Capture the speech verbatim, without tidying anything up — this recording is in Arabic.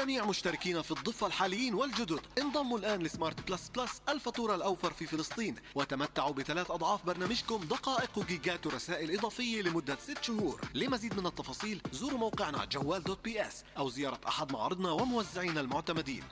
لجميع مشتركين في الضفة الحاليين والجدد، انضموا الآن لسمارت بلس بلس الفاتورة الأوفر في فلسطين، وتمتعوا بثلاث أضعاف برنامجكم دقائق وجيجات ورسائل إضافية لمدة ست شهور. لمزيد من التفاصيل زوروا موقعنا جوال دوت بي اس أو زيارة أحد معارضنا وموزعينا المعتمدين.